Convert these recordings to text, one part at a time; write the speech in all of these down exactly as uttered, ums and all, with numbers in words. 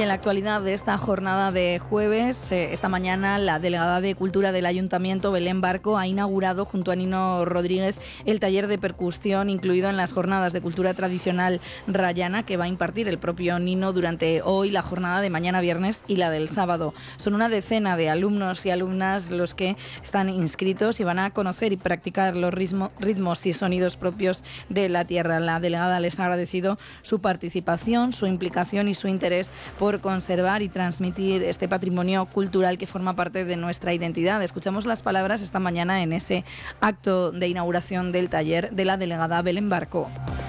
en la actualidad de esta jornada de jueves, eh, esta mañana la delegada de Cultura del Ayuntamiento, Belén Barco, ha inaugurado junto a Nino Rodríguez el taller de percusión incluido en las jornadas de cultura tradicional rayana que va a impartir el propio Nino durante hoy, la jornada de mañana viernes y la del sábado. Son una decena de alumnos y alumnas los que están inscritos y van a conocer y practicar los ritmo, ritmos y sonidos propios de la tierra. La delegada les ha agradecido su participación, su implicación y su interés por conservar y transmitir este patrimonio cultural que forma parte de nuestra identidad. Escuchamos las palabras esta mañana en ese acto de inauguración del taller de la delegada Belén Barco.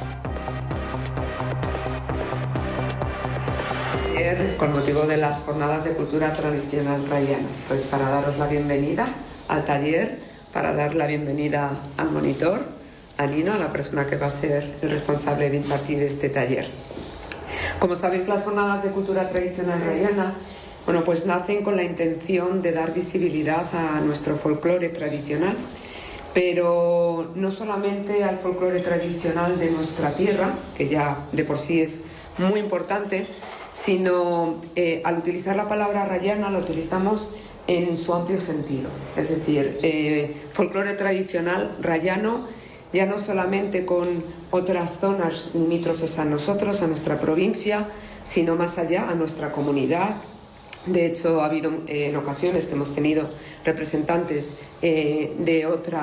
Con motivo de las jornadas de cultura tradicional rayana, pues para daros la bienvenida al taller, para dar la bienvenida al monitor, a Nino, a la persona que va a ser el responsable de impartir este taller. Como sabéis, las jornadas de cultura tradicional rayana, bueno, pues nacen con la intención de dar visibilidad a nuestro folclore tradicional, pero no solamente al folclore tradicional de nuestra tierra, que ya de por sí es muy importante, sino eh, al utilizar la palabra rayana la utilizamos en su amplio sentido. Es decir, eh, folclore tradicional rayano, ya no solamente con otras zonas limítrofes a nosotros, a nuestra provincia, sino más allá, a nuestra comunidad. De hecho, ha habido eh, en ocasiones que hemos tenido representantes eh, de otras